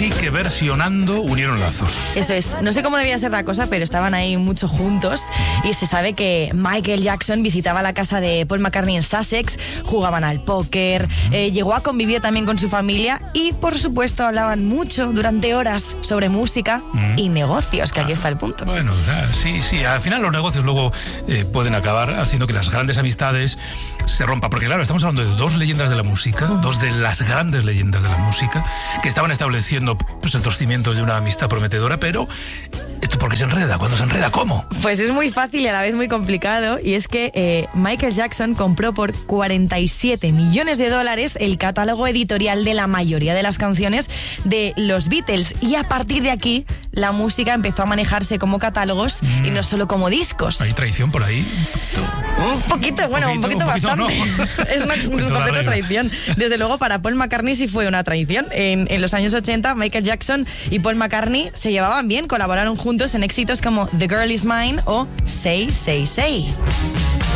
Así que versionando unieron lazos. Eso es, no sé cómo debía ser la cosa, pero estaban ahí mucho juntos y se sabe que Michael Jackson visitaba la casa de Paul McCartney en Sussex, jugaban al póker, llegó a convivir también con su familia y por supuesto hablaban mucho durante horas sobre música y negocios, que aquí está el punto. Bueno, sí, al final los negocios luego pueden acabar haciendo que las grandes amistades se rompan, porque claro, estamos hablando de dos leyendas de la música, dos de las grandes leyendas de la música, que estaban estableciendo pues, los cimientos de una amistad prometedora, pero ¿esto por qué se enreda? ¿Cuándo se enreda? ¿Cómo? Pues es muy fácil y a la vez muy complicado, y es que Michael Jackson compró por $47 millones el catálogo editorial de la mayoría de las canciones de los Beatles, y a partir de aquí la música empezó a manejarse como catálogos y no solo como discos. ¿Hay traición por ahí? Un poquito bastante. No. Es una completa traición. Desde luego para Paul McCartney sí fue una traición. En los años 80 Michael Jackson y Paul McCartney se llevaban bien, colaboraron juntos en éxitos como The Girl Is Mine o Say, Say, Say.